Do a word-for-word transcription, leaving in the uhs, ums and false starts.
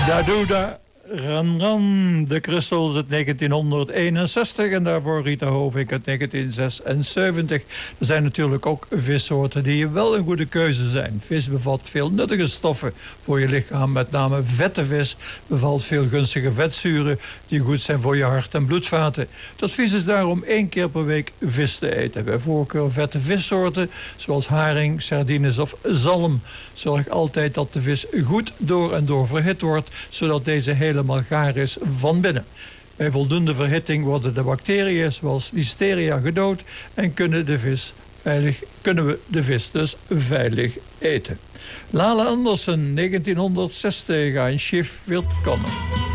Daduda Ran Ran, de Crystals uit negentienhonderdeenenzestig en daarvoor Rita Hovink uit negentien zesenzeventig. Er zijn natuurlijk ook vissoorten die wel een goede keuze zijn. Vis bevat veel nuttige stoffen voor je lichaam, met name vette vis bevat veel gunstige vetzuren die goed zijn voor je hart- en bloedvaten. Het advies is daarom één keer per week vis te eten. Bij voorkeur vette vissoorten zoals haring, sardines of zalm. Zorg altijd dat de vis goed door en door verhit wordt, zodat deze helemaal gaar is van binnen. Bij voldoende verhitting worden de bacteriën zoals listeria gedood en kunnen, de vis veilig, kunnen we de vis dus veilig eten. Lale Andersen, negentienhonderdzestig, een Schiff wird kommen.